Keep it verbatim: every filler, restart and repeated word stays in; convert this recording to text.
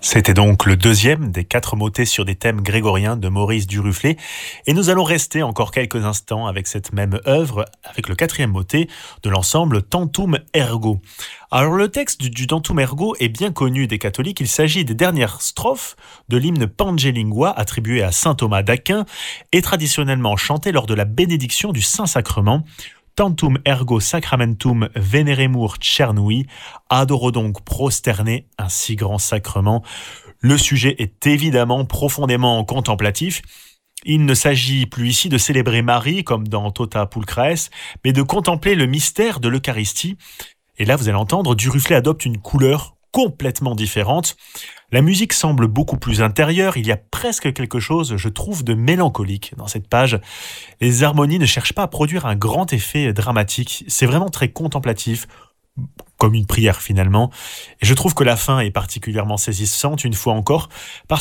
C'était donc le deuxième des quatre motets sur des thèmes grégoriens de Maurice Duruflé. Et nous allons rester encore quelques instants avec cette même œuvre, avec le quatrième motet de l'ensemble Tantum Ergo. Alors le texte du, du Tantum Ergo est bien connu des catholiques. Il s'agit des dernières strophes de l'hymne Pange Lingua attribué à saint Thomas d'Aquin et traditionnellement chanté lors de la bénédiction du Saint-Sacrement. Tantum ergo sacramentum veneremur cernui, adoro donc prosterné un si grand sacrement. Le sujet est évidemment profondément contemplatif. Il ne s'agit plus ici de célébrer Marie comme dans Tota Pulchraes, mais de contempler le mystère de l'Eucharistie. Et là, vous allez entendre, Duruflé adopte une couleur complètement différente. La musique semble beaucoup plus intérieure, il y a presque quelque chose, je trouve, de mélancolique dans cette page. Les harmonies ne cherchent pas à produire un grand effet dramatique, c'est vraiment très contemplatif, comme une prière finalement. Et je trouve que la fin est particulièrement saisissante, une fois encore, parce